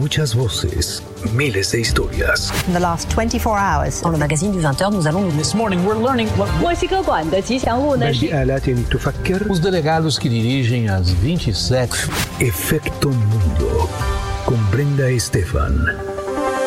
Muchas voces, miles de historias. In the last 24 hours. Dans le magazine du 20h, nous allons This morning we're learning what... 墨西哥馆的吉祥物呢是 Os delegados que dirigem as 27... Efecto Mundo, com Brenda Estefan.